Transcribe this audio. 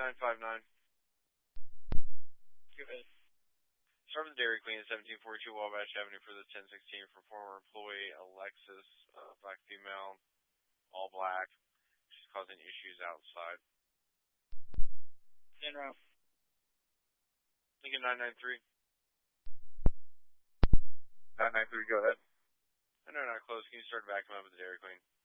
9959. Go ahead. Start with the Dairy Queen at 1742 Wabash Avenue for the 1016 for former employee Alexis, black female, all black. She's causing issues outside. En route. Lincoln 993. 993, go ahead. I know not close. Can you start backing up at the Dairy Queen?